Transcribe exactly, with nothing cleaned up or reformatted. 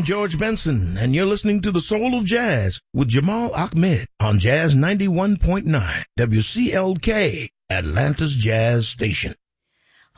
George Benson, and you're listening to The Soul of Jazz with Jamal Ahmed on Jazz ninety-one point nine, W C L K, Atlanta's Jazz Station.